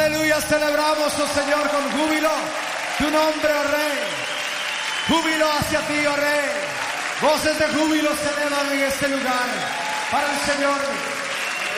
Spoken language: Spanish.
Aleluya, celebramos, oh Señor, con júbilo tu nombre, oh Rey. Júbilo hacia ti, oh Rey. Voces de júbilo se elevan en este lugar para el Señor.